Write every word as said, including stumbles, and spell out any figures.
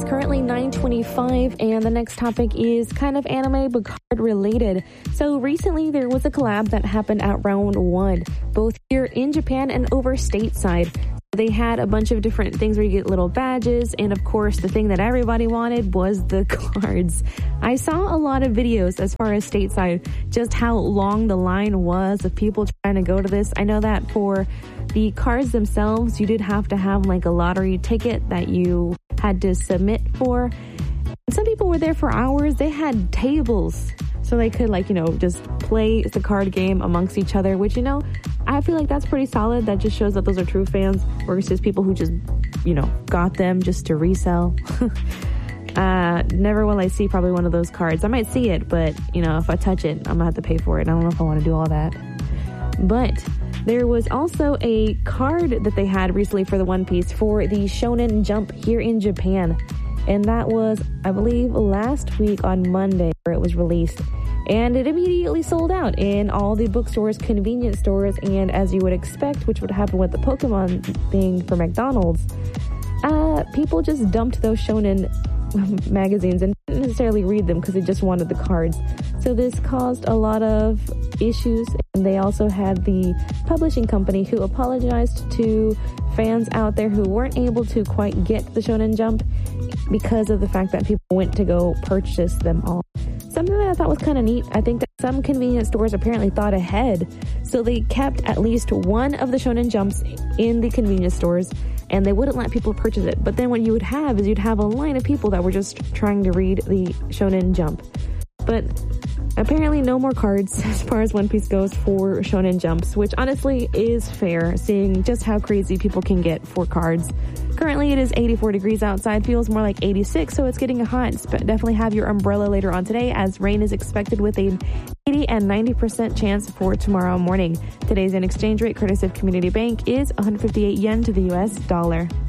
currently nine twenty-five, and the next topic is kind of anime but card related. So recently there was a collab that happened at Round One, both here in Japan and over stateside. They had a bunch of different things where you get little badges, and of course the thing that everybody wanted was the cards. I saw a lot of videos as far as stateside, just how long the line was of people trying to go to this. I know that for the cards themselves, you did have to have like a lottery ticket that you had to submit for. Some people were there for hours. They had tables so they could, like, you know, just play the card game amongst each other, which, you know, I feel like that's pretty solid. That just shows that those are true fans, or it's just people who just, you know, got them just to resell. uh, never will I see probably one of those cards. I might see it, but, you know, if I touch it, I'm gonna have to pay for it. I don't know if I want to do all that. But there was also a card that they had recently for the One Piece for the Shonen Jump here in Japan. And that was, I believe, last week on Monday where it was released. And it immediately sold out in all the bookstores, convenience stores, and as you would expect, which would happen with the Pokemon thing for McDonald's, uh, people just dumped those shonen magazines and didn't necessarily read them because they just wanted the cards. So this caused a lot of issues, and they also had the publishing company who apologized to fans out there who weren't able to quite get the Shonen Jump because of the fact that people went to go purchase them all. Something that I thought was kind of neat, I think that some convenience stores apparently thought ahead, so they kept at least one of the Shonen Jumps in the convenience stores, and they wouldn't let people purchase it. But then what you would have is you'd have a line of people that were just trying to read the Shonen Jump. But apparently no more cards as far as One Piece goes for Shonen Jumps, which honestly is fair, seeing just how crazy people can get for cards. Currently it is eighty-four degrees outside, feels more like eighty-six, so it's getting hot. Definitely have your umbrella later on today, as rain is expected with an eighty and ninety percent chance for tomorrow morning. Today's in exchange rate, courtesy of Community Bank, is one hundred fifty-eight yen to the U S dollar.